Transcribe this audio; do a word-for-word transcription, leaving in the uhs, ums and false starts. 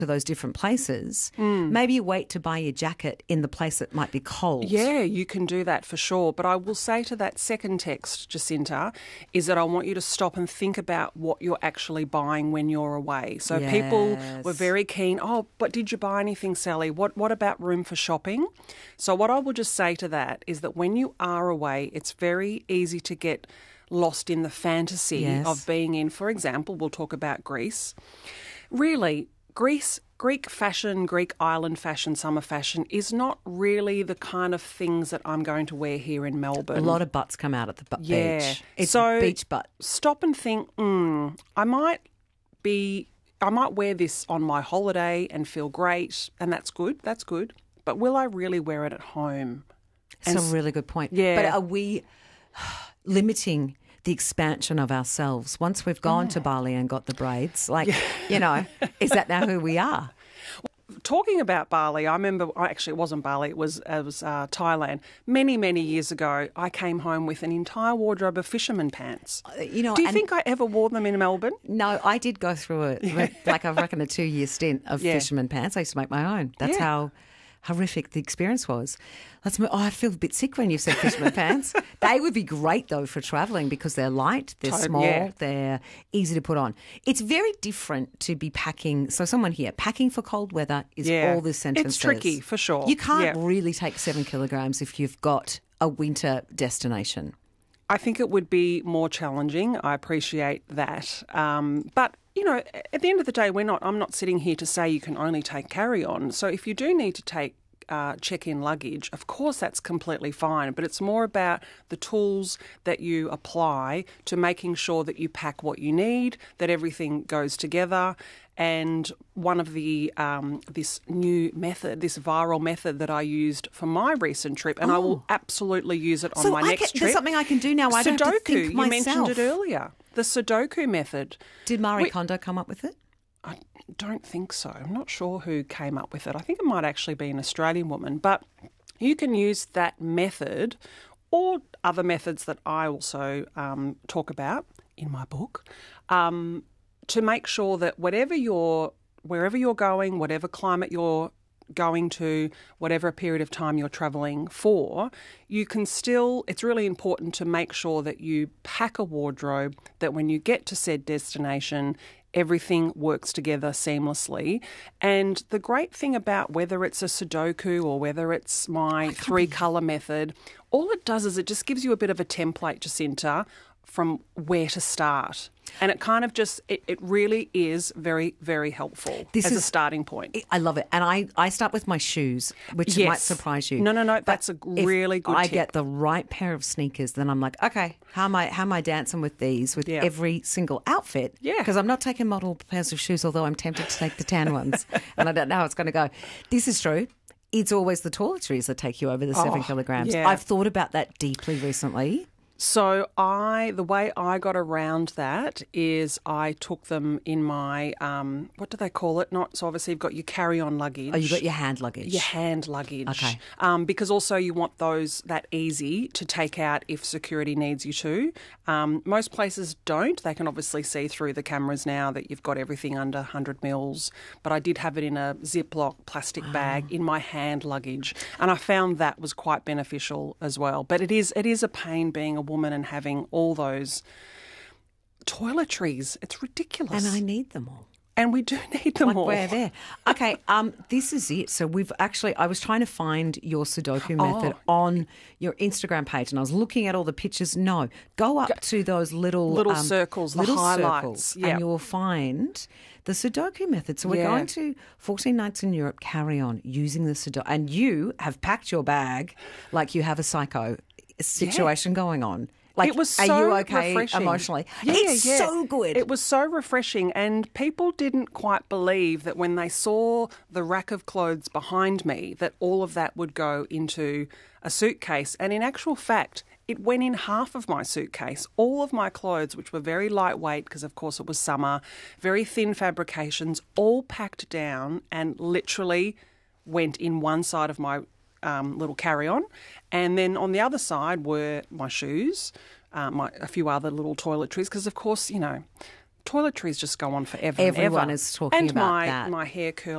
to those different places, mm. maybe you wait to buy your jacket in the place that might be cold. Yeah, you can do that for sure. But I will say to that second text, Jacinta, is that I want you to stop and think about what you're actually buying when you're away. So yes. people were very keen, oh, but did you buy anything, Sally? What, what about room for shopping? So what I will just say to that is that when you are away, it's very easy to get lost in the fantasy yes. of being in, for example, we'll talk about Greece. Really, Greece, Greek fashion, Greek island fashion, summer fashion is not really the kind of things that I'm going to wear here in Melbourne. A lot of butts come out at the bu- yeah. beach. It's so beach butt. Stop and think, mm, I might be, I might wear this on my holiday and feel great, and that's good, that's good. But will I really wear it at home? That's a really good point. Yeah. But are we limiting the expansion of ourselves once we've gone oh. to Bali and got the braids? Like, yeah. you know, is that now who we are? Talking about Bali, I remember, actually it wasn't Bali, it was, it was uh, Thailand. Many, many years ago, I came home with an entire wardrobe of fisherman pants. Uh, you know, Do you think I ever wore them in Melbourne? No, I did go through a, yeah. like I reckon a two-year stint of yeah. fisherman pants. I used to make my own. That's yeah. how horrific the experience was. Let's move, oh, I feel a bit sick when you've said fisherman pants. They would be great, though, for travelling because they're light, they're Totally, small, yeah. they're easy to put on. It's very different to be packing. So someone here, packing for cold weather is yeah. all this sentence It's tricky, says. for sure. You can't yeah. really take seven kilograms if you've got a winter destination. I think it would be more challenging. I appreciate that. Um, but, you know, at the end of the day, we're not. I'm not sitting here to say you can only take carry-on. So if you do need to take uh, check-in luggage, of course that's completely fine. But it's more about the tools that you apply to making sure that you pack what you need, that everything goes together. And one of the um, this new method, this viral method that I used for my recent trip, and oh. I will absolutely use it on so my I next can, trip. There's something I can do now. I Sudoku, don't have to think you myself. mentioned it earlier. The Sudoku method. Did Marie We, Kondo come up with it? I don't think so. I'm not sure who came up with it. I think it might actually be an Australian woman. But you can use that method or other methods that I also um, talk about in my book um, to make sure that whatever you're, wherever you're going, whatever climate you're going to, whatever period of time you're travelling for, you can still, it's really important to make sure that you pack a wardrobe that when you get to said destination, everything works together seamlessly. And the great thing about whether it's a Sudoku or whether it's my three colour method, all it does is it just gives you a bit of a template, Jacinta, from where to start. And it kind of just, it, it really is very, very helpful this as is, a starting point. I love it. And I, I start with my shoes, which yes. might surprise you. No, no, no, that's a really good I tip. get the right pair of sneakers, then I'm like, okay, how am I, how am I dancing with these, with yeah. every single outfit? Yeah. Because I'm not taking model pairs of shoes, although I'm tempted to take the tan ones. And I don't know how it's going to go. This is true. It's always the toiletries that take you over the seven oh, kilograms. Yeah. I've thought about that deeply recently. So I, the way I got around that is I took them in my, um, what do they call it? Not so obviously you've got your carry-on luggage. Oh, you've got your hand luggage. Your hand luggage. Okay. Um, because also you want those that easy to take out if security needs you to. Um, most places don't. They can obviously see through the cameras now that you've got everything under one hundred mils. But I did have it in a Ziploc plastic bag oh. in my hand luggage, and I found that was quite beneficial as well. But it is it is a pain being a woman and having all those toiletries. It's ridiculous. And I need them all. And we do need them like all. We're there. Okay, um, this is it. So we've actually, I was trying to find your Sudoku method oh. on your Instagram page, and I was looking at all the pictures. No, go up to those little little um, circles, little the highlights, circles, yep. and you will find the Sudoku method. So we're yeah. going to fourteen nights in Europe. Carry on using the Sudoku, and you have packed your bag like you have a psycho situation yeah. going on. Like, it was so are you okay refreshing. emotionally? Yeah, it's yeah. so good. It was so refreshing, and people didn't quite believe that when they saw the rack of clothes behind me that all of that would go into a suitcase. And in actual fact, it went in half of my suitcase. All of my clothes, which were very lightweight because, of course, it was summer, very thin fabrications, all packed down and literally went in one side of my Um, little carry-on, and then on the other side were my shoes, uh, my, a few other little toiletries, because of course, you know, toiletries just go on forever. Everyone and ever. is talking and about my, that. my hair curl